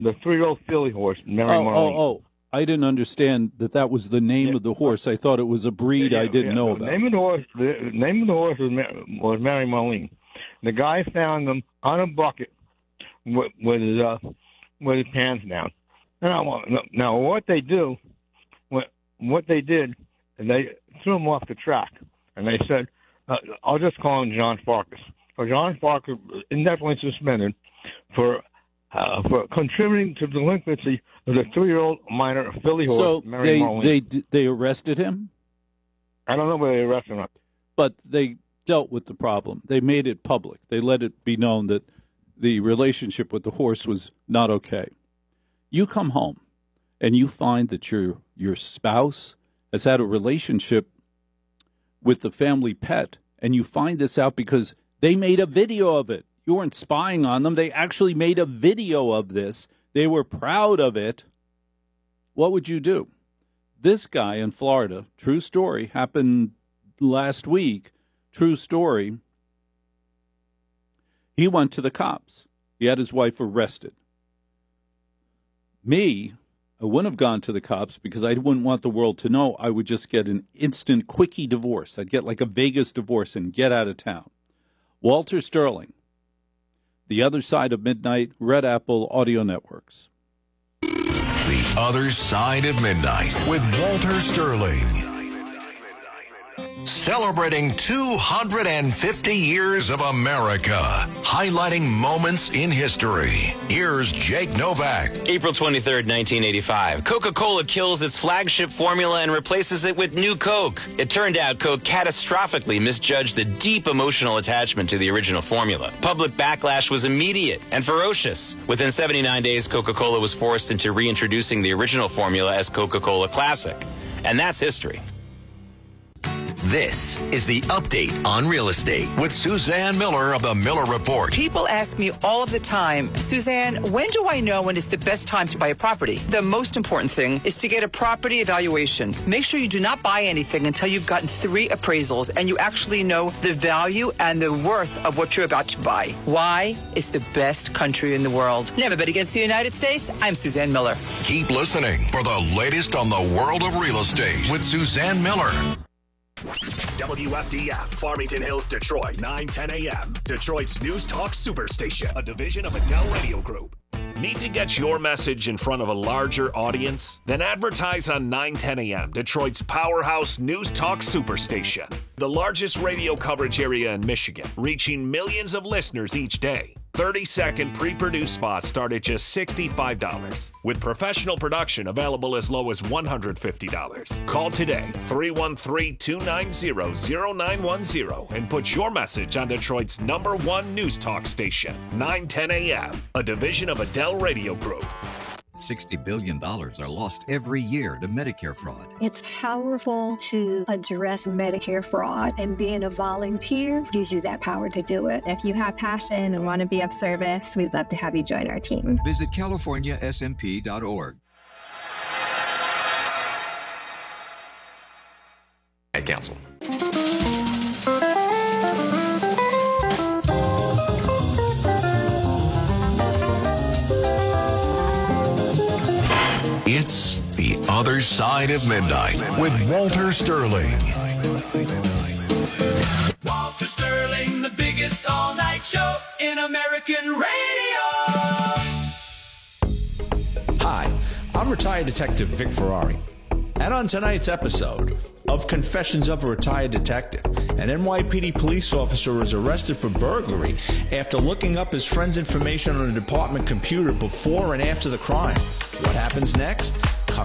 the 3-year-old filly horse, Mary Marlene. Oh, I didn't understand that was the name of the horse. I thought it was a breed I didn't know about. The name of the horse was Mary Marlene. The guy found them on a bucket with his pants down. Now what they did, they threw him off the track, and they said, I'll just call him John Farkas. So John Farkas was indefinitely suspended for contributing to delinquency of the 3-year-old minor filly horse, Mary Marlene. So they arrested him? I don't know whether they arrested him. But they dealt with the problem. They made it public. They let it be known that the relationship with the horse was not okay. You come home and you find that your spouse has had a relationship with the family pet, and you find this out because they made a video of it. You weren't spying on them. They actually made a video of this. They were proud of it. What would you do? This guy in Florida, true story, happened last week, true story. He went to the cops. He had his wife arrested. I wouldn't have gone to the cops because I wouldn't want the world to know. I would just get an instant quickie divorce. I'd get like a Vegas divorce and get out of town. Walter Sterling, The Other Side of Midnight, Red Apple Audio Networks. The Other Side of Midnight with Walter Sterling. Celebrating 250 years of America, highlighting moments in history. Here's Jake Novak. April 23rd, 1985. Coca-Cola kills its flagship formula and replaces it with New Coke. It turned out Coke catastrophically misjudged the deep emotional attachment to the original formula. Public backlash was immediate and ferocious. Within 79 days, Coca-Cola was forced into reintroducing the original formula as Coca-Cola Classic. And that's history. This is the Update on Real Estate with Suzanne Miller of the Miller Report. People ask me all of the time, Suzanne, when do I know when it's the best time to buy a property? The most important thing is to get a property evaluation. Make sure you do not buy anything until you've gotten 3 appraisals and you actually know the value and the worth of what you're about to buy. Why? It's the best country in the world. Never bet against the United States. I'm Suzanne Miller. Keep listening for the latest on the world of real estate with Suzanne Miller. WFDF, Farmington Hills, Detroit, 9:10 a.m. Detroit's News Talk Superstation, a division of Adele Radio Group. Need to get your message in front of a larger audience? Then advertise on 9:10 a.m., Detroit's powerhouse News Talk Superstation. The largest radio coverage area in Michigan, reaching millions of listeners each day. 30-second pre-produced spots start at just $65, with professional production available as low as $150. Call today, 313-290-0910, and put your message on Detroit's #1 news talk station, 9:10 a.m., a division of Adele Radio Group. $60 billion are lost every year to Medicare fraud. It's powerful to address Medicare fraud, and being a volunteer gives you that power to do it. If you have passion and want to be of service, we'd love to have you join our team. Visit CaliforniaSMP.org. Ad Council. It's The Other Side of Midnight with Walter Sterling. Walter Sterling, the biggest all-night show in American radio. Hi, I'm retired detective Vic Ferrari. And on tonight's episode of Confessions of a Retired Detective, an NYPD police officer was arrested for burglary after looking up his friend's information on a department computer before and after the crime. What happens next?